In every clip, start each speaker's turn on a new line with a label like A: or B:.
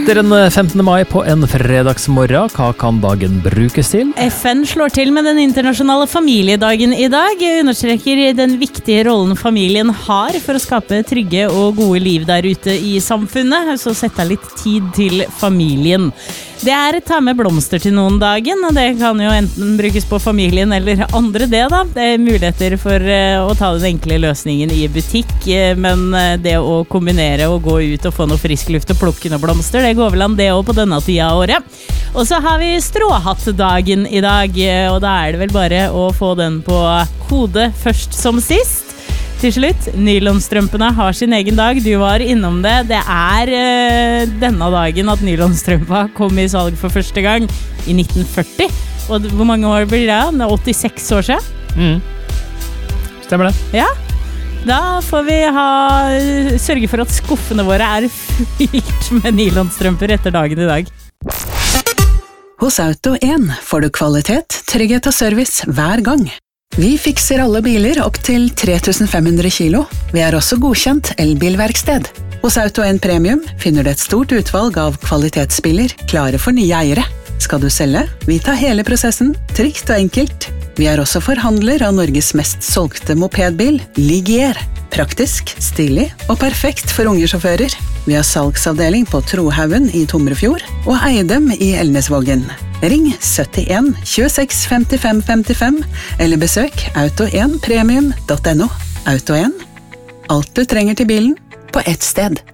A: Etter den 15. mai på en fredagsmorgen, hva kan dagen brukes til?
B: FN slår til med den internasjonale familiedagen i dag, understreker den viktige rollen familien har for å skape trygge og gode liv der ute i samfunnet, så sett av litt tid til familien. Det ta med blomster til noen dagen, og det kan jo enten brukes på familien eller andre det da. Det muligheter for å ta den enkle løsningen i butikk, men det å kombinere og gå ut og få noe frisk luft og plukke noen blomster, det går vel an det også på denne tida av året. Og så har vi stråhattdagen i dag, og da det vel bare å få den på hodet først som sist. Til slutt, nylonstrømpene har sin egen dag. Du var innom det. Det denne dagen at nylonstrømpa kom i salg for første gang i 1940. Og hvor mange år blir det? Det 86 år siden.
A: Stemmer det.
B: Ja. Da får vi sørge for at skuffene våre fylt med nylonstrømper etter dagen i dag.
C: Hos Auto 1 får du kvalitet, trygghet og service hver gang. Vi fikser alle biler opp til 3500 kilo. Vi også godkjent elbilverksted. Hos Auto 1 Premium finner du et stort utvalg av kvalitetsbiler klare for nye eiere. Skal du selge? Vi tar hele prosessen, trygt og enkelt. Vi også forhandler av Norges mest solgte mopedbil, Ligier. Praktisk, stilig og perfekt for unge sjåfører. Vi har salgsavdeling på Trohaugen i Tomrefjord og Eidem i Elnesvågen. Ring 71 26 55 55 eller besøk auto1premium.no. Auto 1. Alt du trenger til bilen på ett sted.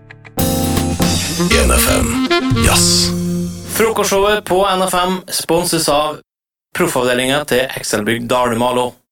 D: NFM Jazz.
E: Frokostshowet på NFM sponses av proffavdelingen til Excelbygg Dalmalo.